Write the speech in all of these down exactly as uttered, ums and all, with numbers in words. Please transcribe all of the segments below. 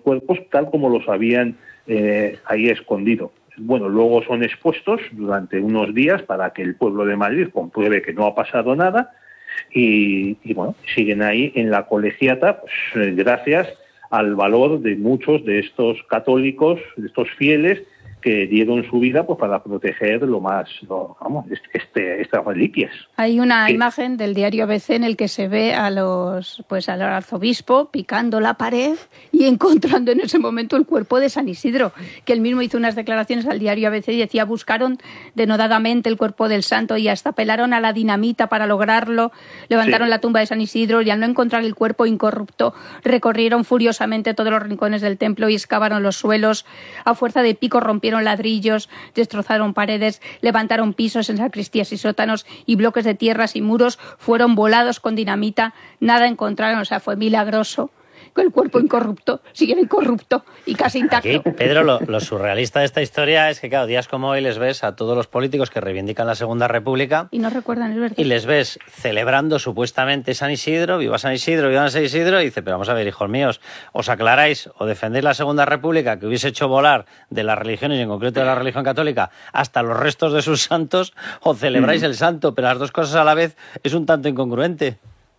cuerpos tal como los habían eh, ahí escondido. Bueno, luego son expuestos durante unos días para que el pueblo de Madrid compruebe que no ha pasado nada y, y bueno, siguen ahí en la colegiata, pues, eh, gracias al valor de muchos de estos católicos, de estos fieles que dieron su vida pues para proteger lo más, lo, vamos, este, estas reliquias. Hay una que... imagen del diario A B C en el que se ve a los, pues al arzobispo picando la pared y encontrando en ese momento el cuerpo de San Isidro, que él mismo hizo unas declaraciones al diario A B C y decía: buscaron denodadamente el cuerpo del santo y hasta apelaron a la dinamita para lograrlo, levantaron sí. la tumba de San Isidro y al no encontrar el cuerpo incorrupto recorrieron furiosamente todos los rincones del templo y excavaron los suelos, a fuerza de pico rompieron ladrillos, destrozaron paredes, levantaron pisos en sacristías y sótanos y bloques de tierras y muros fueron volados con dinamita, nada encontraron, o sea, fue milagroso que el cuerpo incorrupto siguiera incorrupto y casi intacto. Aquí, Pedro, lo, lo surrealista de esta historia es que, claro, días como hoy les ves a todos los políticos que reivindican la Segunda República y no recuerdan, es verdad, y les ves celebrando supuestamente San Isidro, viva San Isidro, viva San Isidro, y dice: pero vamos a ver, hijos míos, os aclaráis o defendéis la Segunda República, que hubiese hecho volar de las religiones y en concreto de la religión católica hasta los restos de sus santos, o celebráis mm. el santo, pero las dos cosas a la vez es un tanto incongruente.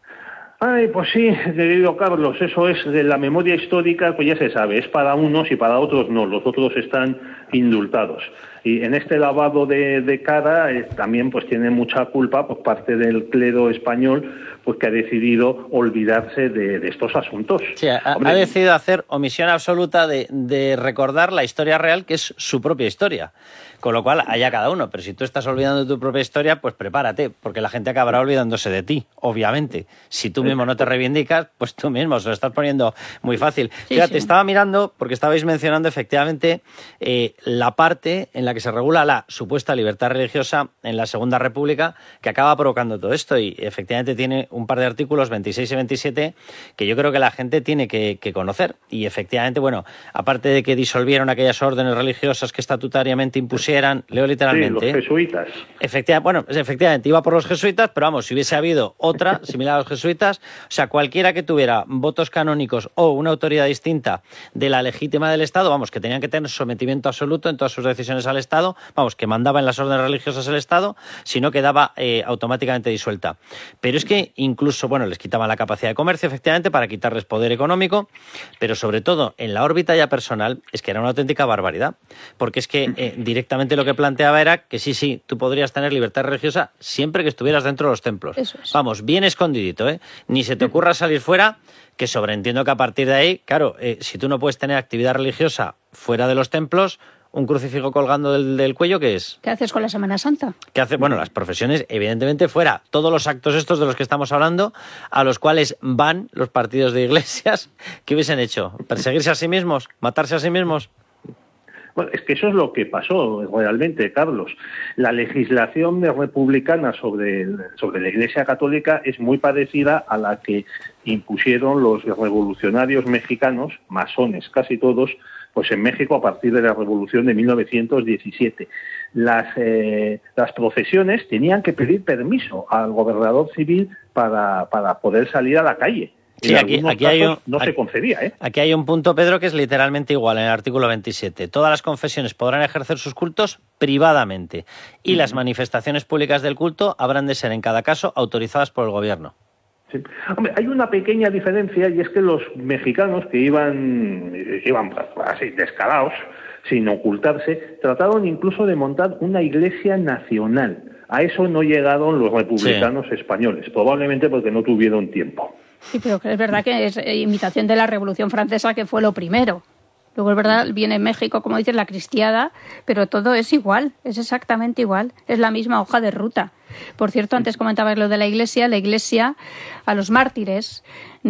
Ay, pues sí, querido Carlos, eso es de la memoria histórica, pues ya se sabe, es para unos y para otros no, los otros están indultados. Y en este lavado de, de cara eh, también pues tiene mucha culpa por parte del clero español, pues que ha decidido olvidarse de, de estos asuntos. Sí, ha, ha decidido hacer omisión absoluta de, de recordar la historia real, que es su propia historia. Con lo cual, allá cada uno. Pero si tú estás olvidando de tu propia historia, pues prepárate, porque la gente acabará olvidándose de ti, obviamente. Si tú mismo no te reivindicas, pues tú mismo se lo estás poniendo muy fácil. Sí, Fíjate, sí. estaba mirando, porque estabais mencionando efectivamente eh, la parte en la que se regula la supuesta libertad religiosa en la Segunda República, que acaba provocando todo esto. Y efectivamente tiene un par de artículos, veintiséis y veintisiete, que yo creo que la gente tiene que, que conocer. Y efectivamente, bueno, aparte de que disolvieron aquellas órdenes religiosas que estatutariamente impusieron, eran, leo literalmente. Sí, los jesuitas. Efectivamente, bueno, efectivamente, iba por los jesuitas, pero vamos, si hubiese habido otra similar a los jesuitas, o sea, cualquiera que tuviera votos canónicos o una autoridad distinta de la legítima del Estado, vamos, que tenían que tener sometimiento absoluto en todas sus decisiones al Estado, vamos, que mandaba en las órdenes religiosas el Estado, si no quedaba eh, automáticamente disuelta. Pero es que incluso, bueno, les quitaban la capacidad de comercio, efectivamente, para quitarles poder económico, pero sobre todo en la órbita ya personal, es que era una auténtica barbaridad, porque es que eh, directamente lo que planteaba era que sí, sí, tú podrías tener libertad religiosa siempre que estuvieras dentro de los templos. Eso es. Vamos, bien escondidito, ¿eh? Ni se te ocurra salir fuera, que sobreentiendo que a partir de ahí, claro, eh, si tú no puedes tener actividad religiosa fuera de los templos, un crucifijo colgando del, del cuello, ¿qué es? ¿Qué haces con la Semana Santa? ¿Qué hace? Bueno, las profesiones, evidentemente, fuera. Todos los actos estos de los que estamos hablando, a los cuales van los partidos de iglesias, ¿qué hubiesen hecho? ¿Perseguirse a sí mismos? ¿Matarse a sí mismos? Bueno, es que eso es lo que pasó realmente, Carlos. La legislación republicana sobre, sobre la Iglesia Católica es muy parecida a la que impusieron los revolucionarios mexicanos, masones casi todos, pues en México a partir de la Revolución de mil novecientos diecisiete. Las, eh, las profesiones tenían que pedir permiso al gobernador civil para, para poder salir a la calle. Sí, aquí, aquí hay un, no aquí, se concedía, ¿eh? Aquí hay un punto, Pedro, que es literalmente igual en el artículo veintisiete. Todas las confesiones podrán ejercer sus cultos privadamente y uh-huh. las manifestaciones públicas del culto habrán de ser, en cada caso, autorizadas por el gobierno. Sí. Hombre, hay una pequeña diferencia y es que los mexicanos que iban, iban así descarados, sin ocultarse, trataron incluso de montar una iglesia nacional. A eso no llegaron los republicanos sí. españoles, probablemente porque no tuvieron tiempo. Sí, pero es verdad que es imitación de la Revolución Francesa, que fue lo primero. Luego es verdad, viene México, como dices, la cristiada, pero todo es igual, es exactamente igual, es la misma hoja de ruta. Por cierto, antes comentabas lo de la Iglesia, la Iglesia a los mártires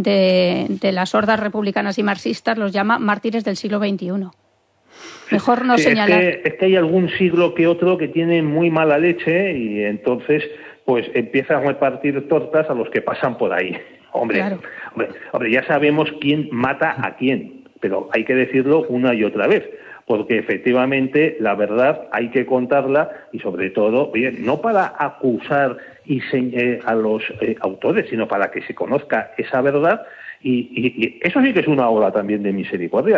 de, de las hordas republicanas y marxistas los llama mártires del siglo veintiuno. Mejor no sí, señalar. Es que, es que hay algún siglo que otro que tiene muy mala leche y entonces pues empieza a repartir tortas a los que pasan por ahí. Hombre, claro. hombre, hombre, ya sabemos quién mata a quién, pero hay que decirlo una y otra vez, porque efectivamente la verdad hay que contarla y sobre todo, oye, no para acusar y eh, a los eh, autores, sino para que se conozca esa verdad y, y, y eso sí que es una obra también de misericordia.